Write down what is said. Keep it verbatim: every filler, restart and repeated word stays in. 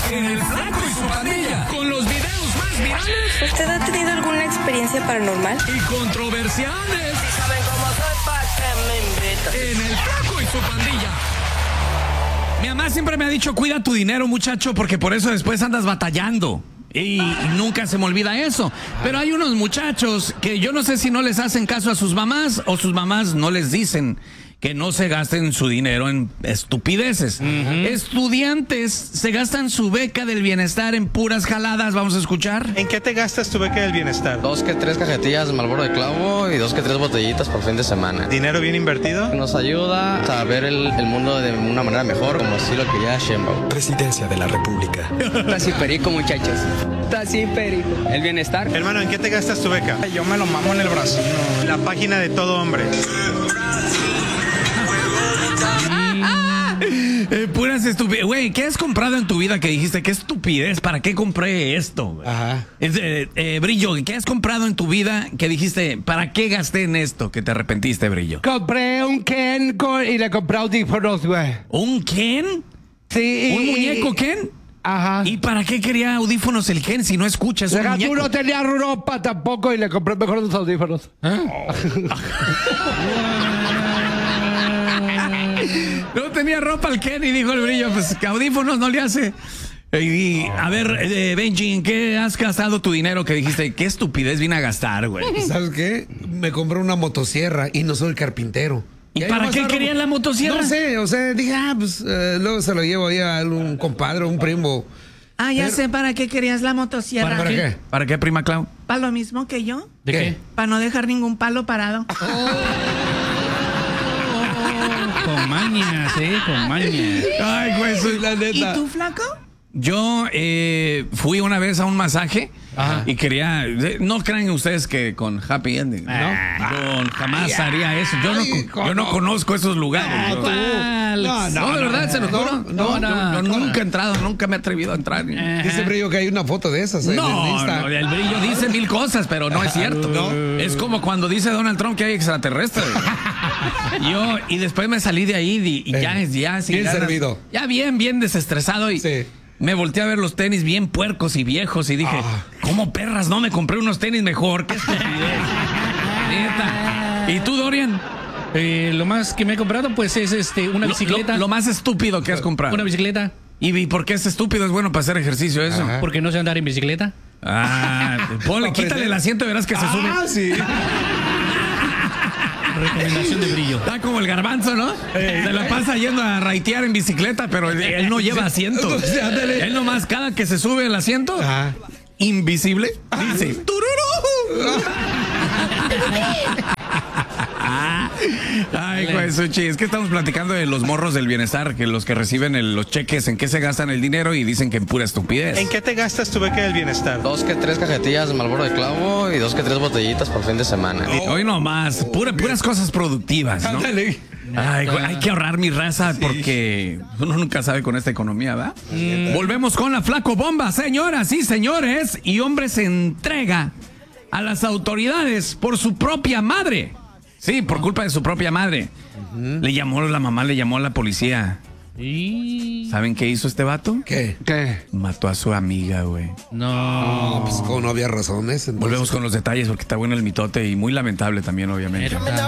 en El Flaco y su Pandilla, con los videos más virales. ¿Usted ha tenido alguna experiencia paranormal? Y controversiales. Si saben cómo soy, ¿pa' qué me invitan? En El Flaco y su Pandilla. Mi mamá siempre me ha dicho, cuida tu dinero, muchacho, porque por eso después andas batallando. Y, y nunca se me olvida eso. Pero hay unos muchachos que yo no sé si no les hacen caso a sus mamás o sus mamás no les dicen que no se gasten su dinero en estupideces. Uh-huh. Estudiantes se gastan su beca del bienestar en puras jaladas. Vamos a escuchar. ¿En qué te gastas tu beca del bienestar? Dos que tres cajetillas de Marlboro de clavo y dos que tres botellitas por fin de semana. ¿Dinero bien invertido? Nos ayuda a ver el, el mundo de una manera mejor, como así lo que ya Sheinbaum. Presidencia de la República. Taxi perico, muchachos. Taxi perico. El bienestar. Hermano, ¿en qué te gastas tu beca? Yo me lo mamo en el brazo. La página de Todo Hombre. Eh, puras estupidez. Güey, ¿qué has comprado en tu vida que dijiste? ¿Qué estupidez? ¿Para qué compré esto? Ajá. Es, eh, eh, Brillo, ¿qué has comprado en tu vida que dijiste, ¿para qué gasté en esto? Que te arrepentiste, Brillo. Compré un Ken con- y le compré audífonos, güey. ¿Un Ken? Sí. ¿Un y- muñeco y- Ken? Ajá. ¿Y para qué quería audífonos el Ken si no escuchas un Deja, tú muñeco? no tenía ropa tampoco y le compré mejor los audífonos. No tenía ropa el Ken y dijo el Brillo, pues que audífonos no le hace. Y, a ver, eh, Benji, ¿en qué has gastado tu dinero que dijiste? ¿Qué estupidez vine a gastar, güey? ¿Sabes qué? Me compré una motosierra y no soy carpintero. ¿Y ahí para nomás qué agarro- querían la motosierra? No sé, o sea, dije, ah, pues eh, luego se lo llevo ahí a un compadre, un primo. Ah, ya Pero- sé para qué querías la motosierra. ¿Para qué? ¿Para qué, prima Clau? ¿Para lo mismo que yo? ¿De ¿Qué? qué? Para no dejar ningún palo parado. Con mañas, eh, con mañas. Ay, güey, soy la ¿Y neta. tú, flaco? Yo eh, fui una vez a un masaje. Ajá. Y quería, no crean ustedes que con happy ending, ¿no? Yo jamás haría eso. Yo no, Ay, yo no conozco esos lugares. No, yo- tú. No, No, no, de verdad, no, se lo no, juro. no, No, no, yo no. nunca he entrado, nunca me he atrevido a entrar. Dice Brillo que hay una foto de esas. eh, No, en Insta. no, el Brillo dice mil cosas, pero no es cierto. ¿No? Es como cuando dice Donald Trump que hay extraterrestres. Yo, y después me salí de ahí y, y ya, ya, sin bien ganas. servido. Ya bien, bien desestresado y Sí. me volteé a ver los tenis bien puercos y viejos y dije, Ah. ¿cómo perras no me compré unos tenis mejor? ¡Qué estupidez! Neta. ¿Y tú, Dorian? Eh, lo más que me he comprado, pues, es este una Lo- bicicleta. Lo, lo más estúpido que has comprado. Una bicicleta. ¿Y, y por qué es estúpido? Es bueno para hacer ejercicio eso. Ajá. Porque no sé andar en bicicleta. Ah, ponle, quítale el asiento y verás que se sube. Ah, sí. Recomendación de Brillo. Está como el garbanzo, ¿no? Se la pasa yendo a raitear en bicicleta, pero él, él no lleva asiento. Sí, ándale. Él nomás, cada que se sube el asiento, Ajá. invisible, dice, ¡tururú! Ay, güey, Suchi, es que estamos platicando de los morros del bienestar, que los que reciben el- los cheques, en qué se gastan el dinero y dicen que en pura estupidez. ¿En qué te gastas tu beca del bienestar? Dos que tres cajetillas de Marlboro de clavo y dos que tres botellitas por fin de semana. Y hoy nomás, pura, puras cosas productivas, ¿no? Ándale. Ay, güey, hay que ahorrar mi raza porque uno nunca sabe con esta economía, ¿verdad? Volvemos con la Flaco Bomba, señoras y señores. Y hombre se entrega a las autoridades por su propia madre. Sí, por culpa de su propia madre. Le llamó, la mamá le llamó a la policía. Y... ¿Saben qué hizo este vato? ¿Qué? ¿Qué? Mató a su amiga, güey. No. No, pues como no había razones. entonces- Volvemos con los detalles porque está bueno el mitote y muy lamentable también, obviamente.